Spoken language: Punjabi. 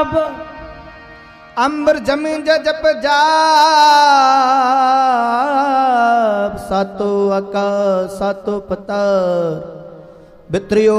ਅੰਬਰ ਜਮੀਨ ਜਪ ਜਾਪ, ਸਾਤੋ ਆਕਾਸ ਸਾਤੋ ਪਤਾਰ, ਬਿਤਰਿਓ